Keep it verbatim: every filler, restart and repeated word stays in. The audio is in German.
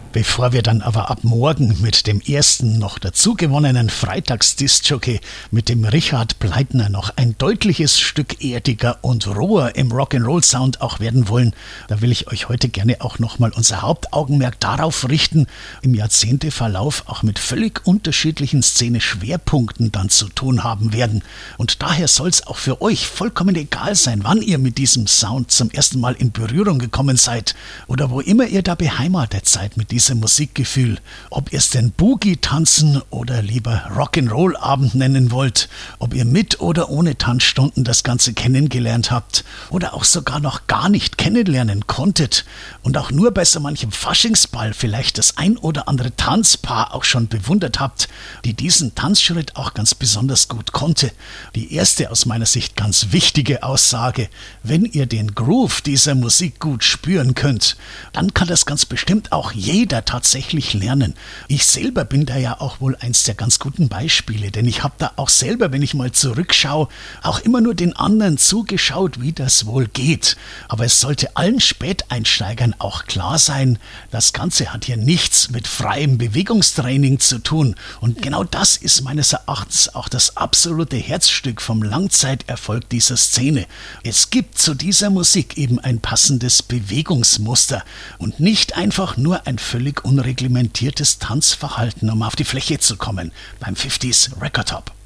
Bevor wir dann aber ab morgen mit dem ersten noch dazugewonnenen Freitags-Disc-Jockey mit dem Richard Pleitner noch ein deutliches Stück erdiger und roher im Rock'n'Roll-Sound auch werden wollen, da will ich euch heute gerne auch nochmal unser Hauptaugenmerk darauf richten, im Jahrzehnteverlauf auch mit völlig unterschiedlichen Szene-Schwerpunkten dann zu tun haben werden. Und daher soll es auch für euch vollkommen egal sein, wann ihr mit diesem Sound zum ersten Mal in Berührung gekommen seid oder wo immer ihr da beheimatet seid mit diesem Musikgefühl, ob ihr es denn Boogie tanzen oder lieber Rock'n'Roll-Abend nennen wollt, ob ihr mit oder ohne Tanzstunden das Ganze kennengelernt habt oder auch sogar noch gar nicht kennenlernen konntet und auch nur bei so manchem Faschingsball vielleicht das ein oder andere Tanzpaar auch schon bewundert habt, die diesen Tanzschritt auch ganz besonders gut konnte. Die erste aus meiner Sicht ganz wichtige Aussage: Wenn ihr den Groove dieser Musik gut spüren könnt, dann kann das ganz bestimmt auch jeder tatsächlich lernen. Ich selber bin da ja auch wohl eins der ganz guten Beispiele, denn ich habe da auch selber, wenn ich mal zurückschaue, auch immer nur den anderen zugeschaut, wie das wohl geht. Aber es sollte allen Späteinsteigern auch klar sein, das Ganze hat hier nichts mit freiem Bewegungstraining zu tun. Und genau das ist meines Erachtens auch das absolute Herzstück vom Langzeiterfolg dieser Szene. Es gibt zu dieser Musik eben ein passendes Bewegungsmuster und nicht einfach nur ein völlig unreglementiertes Tanzverhalten, um auf die Fläche zu kommen beim fünfziger Record Top.